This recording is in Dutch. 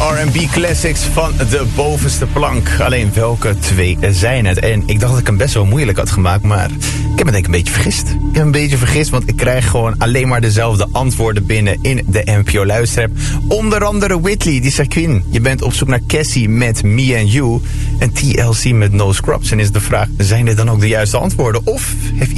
R&B classics van de bovenste plank. Alleen welke twee zijn het? En ik dacht dat ik hem best wel moeilijk had gemaakt, maar ik heb me denk ik een beetje vergist. Ik heb een beetje vergist, want ik krijg gewoon alleen maar dezelfde antwoorden binnen in de NPO Luisterapp. Onder andere Whitley, die zegt: Queen, je bent op zoek naar Cassie met Me and You. En TLC met No Scrubs. En is de vraag, zijn dit dan ook de juiste antwoorden? Of heeft